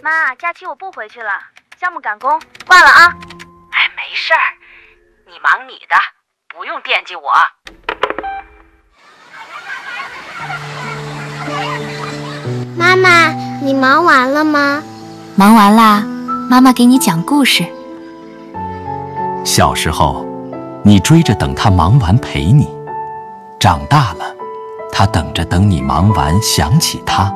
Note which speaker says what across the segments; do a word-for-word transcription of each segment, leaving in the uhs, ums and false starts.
Speaker 1: 妈，假期我不回去了，项目赶工，挂了啊。
Speaker 2: 哎，没事儿，你忙你的，不用惦记我。
Speaker 3: 妈妈，你忙完了吗？
Speaker 4: 忙完啦，妈妈给你讲故事。
Speaker 5: 小时候，你追着等他忙完陪你；长大了，他等着等你忙完想起他。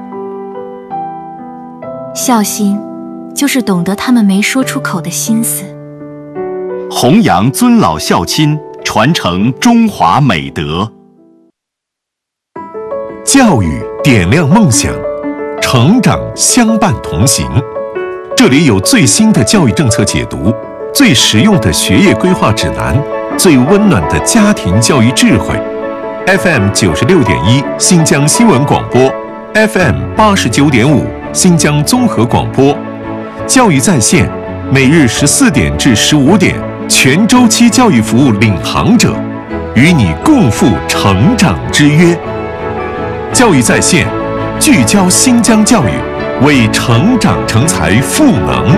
Speaker 4: 孝心，就是懂得他们没说出口的心思。
Speaker 6: 弘扬尊老孝亲，传承中华美德。
Speaker 7: 教育点亮梦想，成长相伴同行。这里有最新的教育政策解读，最实用的学业规划指南，最温暖的家庭教育智慧。F M 九十六点一新疆新闻广播 ，F M 八十九点五新疆综合广播，教育在线，每日十四点至十五点，全周期教育服务领航者，与你共赴成长之约。教育在线，聚焦新疆教育，为成长成才赋能。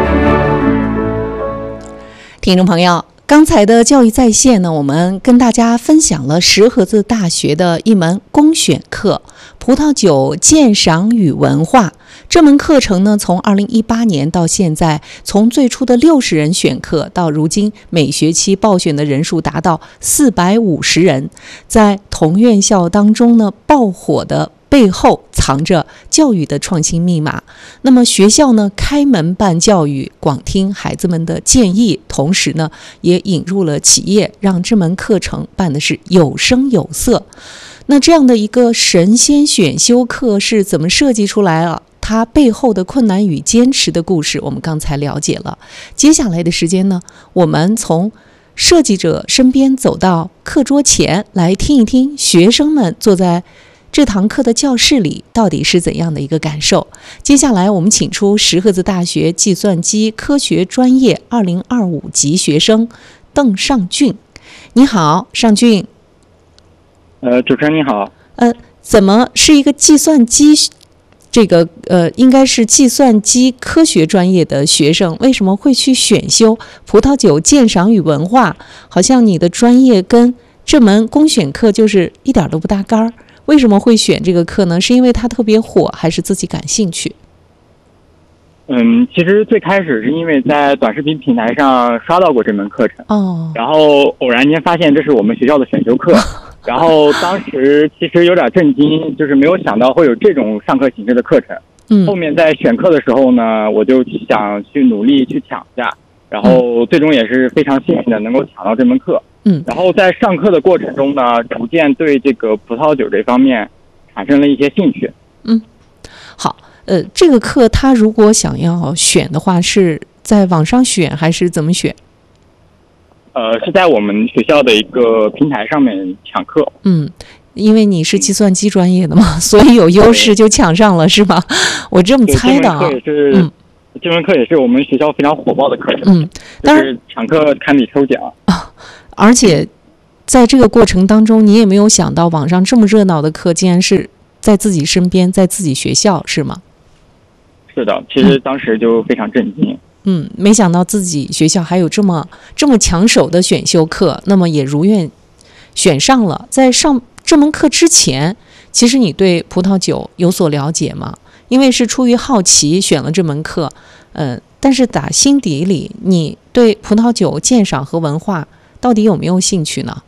Speaker 8: 听众朋友，刚才的教育在线呢，我们跟大家分享了石河子大学的一门公选课《葡萄酒鉴赏与文化》。这门课程呢，从二零一八年到现在，从最初的六十人选课，到如今每学期报选的人数达到四百五十人。在同院校当中呢，爆火的背后藏着教育的创新密码。那么学校呢，开门办教育，广听孩子们的建议，同时呢，也引入了企业，让这门课程办的是有声有色。那这样的一个神仙选修课是怎么设计出来了？它背后的困难与坚持的故事，我们刚才了解了。接下来的时间呢，我们从设计者身边走到课桌前，来听一听学生们坐在这堂课的教室里到底是怎样的一个感受。接下来我们请出石河子大学计算机科学专业二零二五级学生邓尚俊。你好，尚俊。
Speaker 9: 呃，主持人你好。
Speaker 8: 呃，怎么是一个计算机这个呃，应该是计算机科学专业的学生，为什么会去选修葡萄酒鉴赏与文化？好像你的专业跟这门公选课就是一点都不搭嘎儿。为什么会选这个课呢？是因为它特别火，还是自己感兴趣？
Speaker 9: 嗯，其实最开始是因为在短视频平台上刷到过这门课程，
Speaker 8: 哦，
Speaker 9: 然后偶然间发现这是我们学校的选修课。然后当时其实有点震惊，就是没有想到会有这种上课形式的课程。
Speaker 8: 嗯，
Speaker 9: 后面在选课的时候呢，我就想去努力去抢一下，然后最终也是非常幸运的能够抢到这门课。
Speaker 8: 嗯，
Speaker 9: 然后在上课的过程中呢，逐渐对这个葡萄酒这方面产生了一些兴趣。
Speaker 8: 嗯，好，呃，这个课他如果想要选的话，是在网上选还是怎么选？
Speaker 9: 呃，是在我们学校的一个平台上面抢课。
Speaker 8: 嗯，因为你是计算机专业的嘛，所以有优势就抢上了，是吧？我这么猜的啊。
Speaker 9: 这门课也是，嗯，这门课也是我们学校非常火爆的课程。
Speaker 8: 嗯，当然
Speaker 9: 就是抢课堪比抽奖
Speaker 8: 啊。而且在这个过程当中，你也没有想到网上这么热闹的课，竟然是在自己身边，在自己学校，是吗？
Speaker 9: 是的，其实当时就非常震惊。
Speaker 8: 嗯，没想到自己学校还有这么这么抢手的选修课，那么也如愿选上了。在上这门课之前，其实你对葡萄酒有所了解吗？因为是出于好奇选了这门课，呃，但是打心底里，你对葡萄酒鉴赏和文化到底有没有兴趣呢？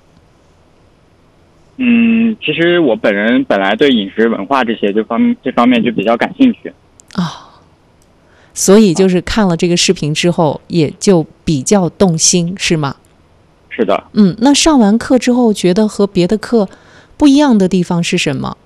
Speaker 9: 嗯，其实我本人本来对饮食文化这些这方这方面就比较感兴趣
Speaker 8: 啊。哦，所以就是看了这个视频之后，也就比较动心，是吗？
Speaker 9: 是的。
Speaker 8: 嗯，那上完课之后，觉得和别的课不一样的地方是什么？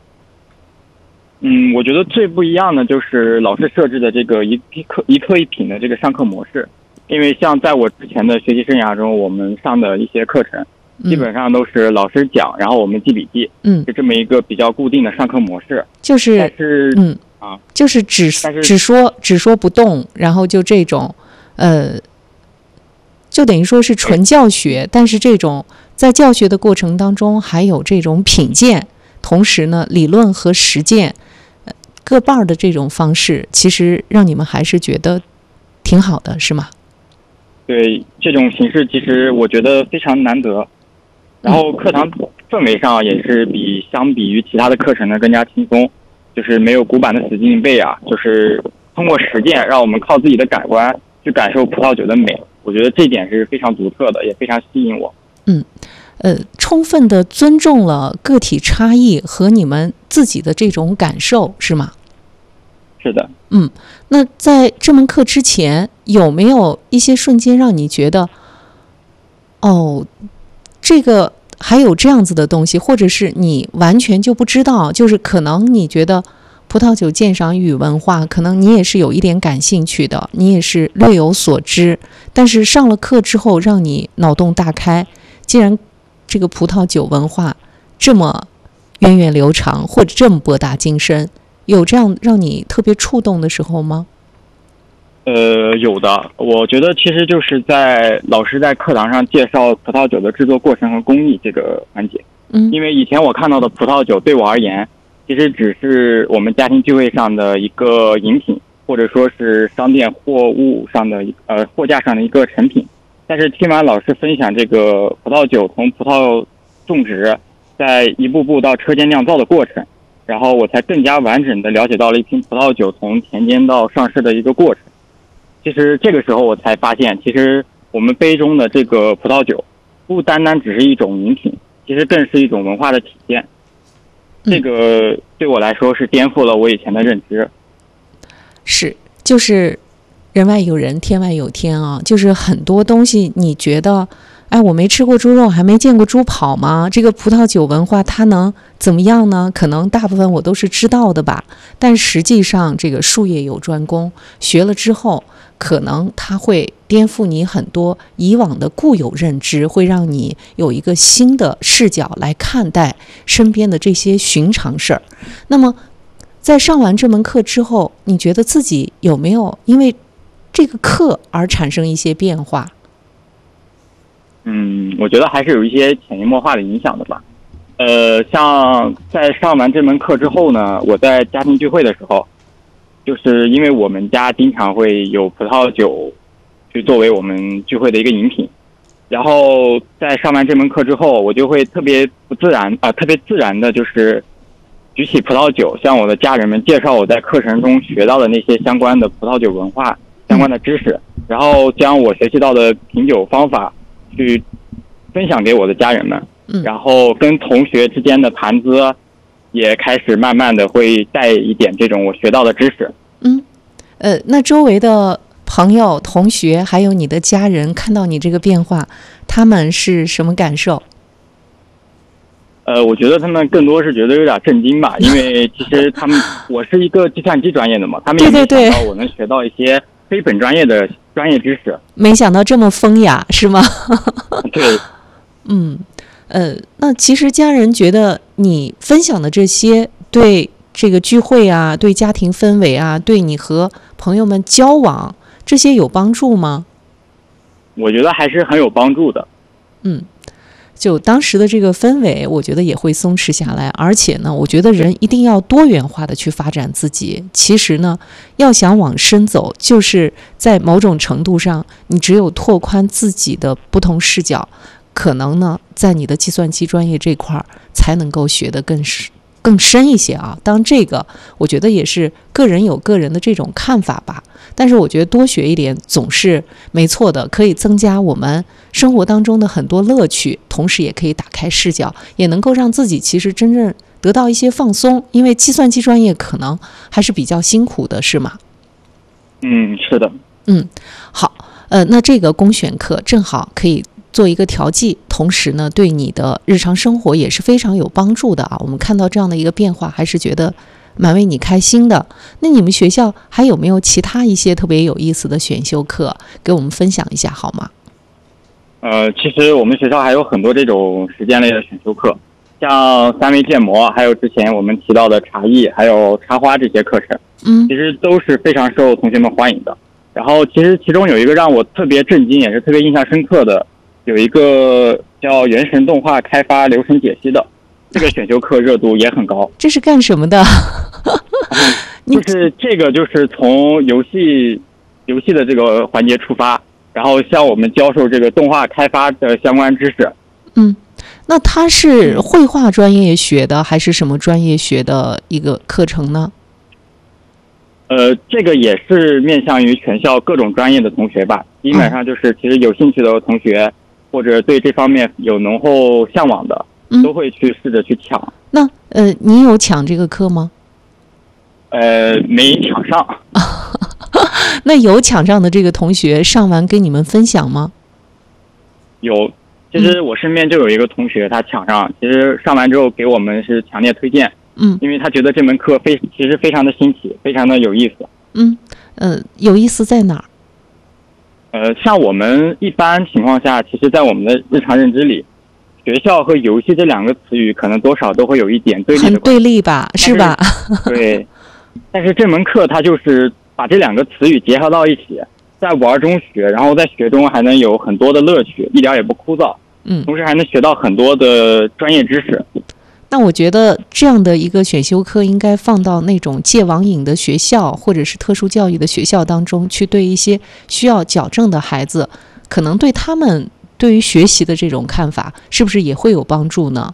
Speaker 9: 嗯，我觉得最不一样的就是老师设置的这个一一课一课一品的这个上课模式。因为像在我之前的学习生涯中，我们上的一些课程，基本上都是老师讲，然后我们记笔记，
Speaker 8: 嗯，
Speaker 9: 是这么一个比较固定的上课模式。
Speaker 8: 就是，
Speaker 9: 但是，
Speaker 8: 嗯。
Speaker 9: 啊，
Speaker 8: 就是只只说只说不动，然后就这种，呃，就等于说是纯教学，但是这种在教学的过程当中还有这种品鉴，同时呢，理论和实践，呃， 各半的这种方式，其实让你们还是觉得挺好的，是吗？
Speaker 9: 对，这种形式其实我觉得非常难得。然后课堂氛围上也是比相比于其他的课程呢更加轻松，就是没有古板的死记硬背啊，就是通过实践让我们靠自己的感官去感受葡萄酒的美。我觉得这点是非常独特的，也非常吸引我。
Speaker 8: 嗯，呃，充分的尊重了个体差异和你们自己的这种感受，是吗？
Speaker 9: 是的。
Speaker 8: 嗯，那在这门课之前，有没有一些瞬间让你觉得，哦，这个还有这样子的东西，或者是你完全就不知道，就是可能你觉得葡萄酒鉴赏与文化，可能你也是有一点感兴趣的，你也是略有所知，但是上了课之后让你脑洞大开，既然这个葡萄酒文化这么源远流长，或者这么博大精深，有这样让你特别触动的时候吗？
Speaker 9: 呃，有的。我觉得其实就是在老师在课堂上介绍葡萄酒的制作过程和工艺这个环节。
Speaker 8: 嗯，
Speaker 9: 因为以前我看到的葡萄酒对我而言，其实只是我们家庭聚会上的一个饮品，或者说是商店货物上的一呃货架上的一个成品。但是听完老师分享这个葡萄酒从葡萄种植，在一步步到车间酿造的过程，然后我才更加完整的了解到了一瓶葡萄酒从田间到上市的一个过程。其实这个时候我才发现，其实我们杯中的这个葡萄酒不单单只是一种饮品，其实更是一种文化的体现。这个对我来说是颠覆了我以前的认知。
Speaker 8: 是，就是人外有人，天外有天啊！就是很多东西你觉得，哎，我没吃过猪肉，还没见过猪跑吗？这个葡萄酒文化它能怎么样呢？可能大部分我都是知道的吧，但实际上这个术业有专攻，学了之后，可能它会颠覆你很多以往的固有认知，会让你有一个新的视角来看待身边的这些寻常事儿。那么在上完这门课之后，你觉得自己有没有因为这个课而产生一些变化？
Speaker 9: 嗯，我觉得还是有一些潜移默化的影响的吧。呃，像在上完这门课之后呢，我在家庭聚会的时候，就是因为我们家经常会有葡萄酒去作为我们聚会的一个饮品，然后在上完这门课之后，我就会特别不自然啊、呃，特别自然的就是举起葡萄酒，向我的家人们介绍我在课程中学到的那些相关的葡萄酒文化相关的知识，然后将我学习到的品酒方法去分享给我的家人们，然后跟同学之间的谈资也开始慢慢的会带一点这种我学到的知识。
Speaker 8: 嗯，呃，那周围的朋友、同学还有你的家人看到你这个变化，他们是什么感受？
Speaker 9: 呃，我觉得他们更多是觉得有点震惊吧，因为其实他们我是一个计算机专业的嘛，他们也没想到我能学到一些非本专业的专业知识。
Speaker 8: 没想到这么风雅，是吗？
Speaker 9: 对。
Speaker 8: 嗯，呃，那其实家人觉得你分享的这些对这个聚会啊，对家庭氛围啊，对你和朋友们交往这些有帮助吗？
Speaker 9: 我觉得还是很有帮助的。
Speaker 8: 嗯。就当时的这个氛围，我觉得也会松弛下来。而且呢，我觉得人一定要多元化的去发展自己。其实呢，要想往深走，就是在某种程度上，你只有拓宽自己的不同视角，可能呢，在你的计算机专业这块才能够学得更深。更深一些啊，当这个我觉得也是个人有个人的这种看法吧，但是我觉得多学一点总是没错的，可以增加我们生活当中的很多乐趣，同时也可以打开视角，也能够让自己其实真正得到一些放松，因为计算机专业可能还是比较辛苦的，是吗？
Speaker 9: 嗯，是的。
Speaker 8: 嗯，好，呃，那这个公选课正好可以做一个调剂，同时呢，对你的日常生活也是非常有帮助的啊。我们看到这样的一个变化，还是觉得蛮为你开心的。那你们学校还有没有其他一些特别有意思的选修课，给我们分享一下好吗？
Speaker 9: 呃，其实我们学校还有很多这种实践类的选修课，像三维建模，还有之前我们提到的茶艺，还有插花这些课程，
Speaker 8: 嗯，
Speaker 9: 其实都是非常受同学们欢迎的。然后其实其中有一个让我特别震惊，也是特别印象深刻的，有一个叫原神动画开发流程解析的，这个选修课热度也很高。
Speaker 8: 这是干什么的？
Speaker 9: 就是这个就是从游戏游戏的这个环节出发，然后向我们教授这个动画开发的相关知识。
Speaker 8: 嗯，那他是绘画专业学的还是什么专业学的一个课程呢？
Speaker 9: 呃，这个也是面向于全校各种专业的同学吧，基本上就是其实有兴趣的同学，或者对这方面有浓厚向往的，
Speaker 8: 嗯、
Speaker 9: 都会去试着去抢。
Speaker 8: 那呃，你有抢这个课吗？
Speaker 9: 呃，没抢上。
Speaker 8: 那有抢上的这个同学上完跟你们分享吗？
Speaker 9: 有，其实我身边就有一个同学他抢上，其实上完之后给我们是强烈推荐。
Speaker 8: 嗯，
Speaker 9: 因为他觉得这门课非其实非常的新奇，非常的有意思。
Speaker 8: 嗯，呃，有意思在哪儿？
Speaker 9: 呃，像我们一般情况下，其实在我们的日常认知里，学校和游戏这两个词语可能多少都会有一点对立的关系，
Speaker 8: 很对立吧，是吧？
Speaker 9: 对。但是这门课它就是把这两个词语结合到一起，在玩中学，然后在学中还能有很多的乐趣，一点也不枯燥。
Speaker 8: 嗯，
Speaker 9: 同时还能学到很多的专业知识。
Speaker 8: 那我觉得这样的一个选修课应该放到那种戒网瘾的学校或者是特殊教育的学校当中去，对一些需要矫正的孩子，可能对他们对于学习的这种看法是不是也会有帮助呢？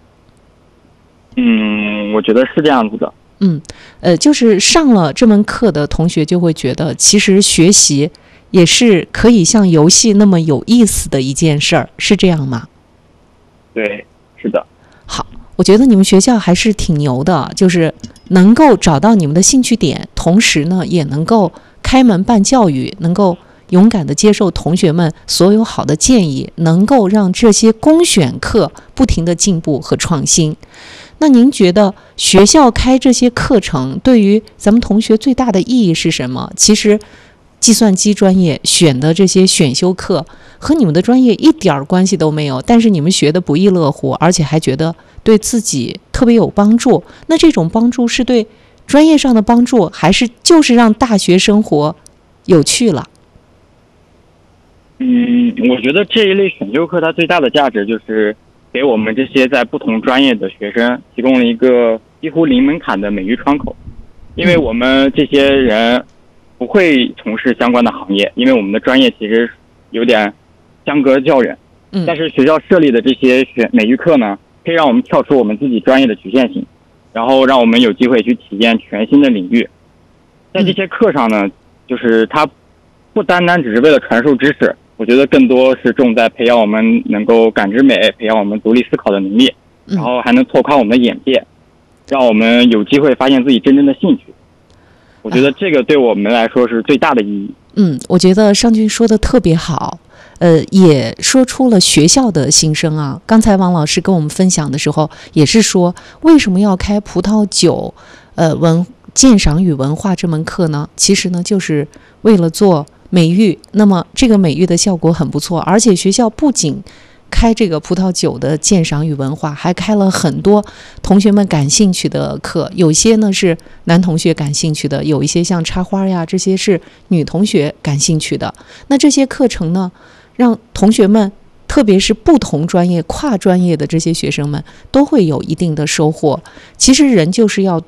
Speaker 9: 嗯，我觉得是这样子的。
Speaker 8: 嗯，呃，就是上了这门课的同学就会觉得，其实学习也是可以像游戏那么有意思的一件事儿，是这样吗？
Speaker 9: 对，是的。
Speaker 8: 好。我觉得你们学校还是挺牛的，就是能够找到你们的兴趣点，同时呢，也能够开门办教育，能够勇敢地接受同学们所有好的建议，能够让这些公选课不停地进步和创新。那您觉得学校开这些课程对于咱们同学最大的意义是什么？其实计算机专业选的这些选修课和你们的专业一点关系都没有，但是你们学的不亦乐乎，而且还觉得对自己特别有帮助。那这种帮助是对专业上的帮助，还是就是让大学生活有趣了？
Speaker 9: 嗯，我觉得这一类选修课它最大的价值就是给我们这些在不同专业的学生提供了一个几乎零门槛的美育窗口，因为我们这些人不会从事相关的行业，因为我们的专业其实有点相隔较远。
Speaker 8: 嗯，
Speaker 9: 但是学校设立的这些选美育课呢，可以让我们跳出我们自己专业的局限性，然后让我们有机会去体验全新的领域。在这些课上呢，就是它不单单只是为了传授知识，我觉得更多是重在培养我们能够感知美，培养我们独立思考的能力，然后还能拓宽我们的眼界，让我们有机会发现自己真正的兴趣。我觉得这个对我们来说是最大的意义。
Speaker 8: 嗯，我觉得尚军说的特别好，呃，也说出了学校的心声啊。刚才王老师跟我们分享的时候，也是说为什么要开葡萄酒，呃，文鉴赏与文化这门课呢？其实呢，就是为了做美育。那么这个美育的效果很不错，而且学校不仅开这个葡萄酒的鉴赏与文化，还开了很多同学们感兴趣的课，有些呢是男同学感兴趣的，有一些像插花呀，这些是女同学感兴趣的。那这些课程呢，让同学们特别是不同专业跨专业的这些学生们都会有一定的收获。其实人就是要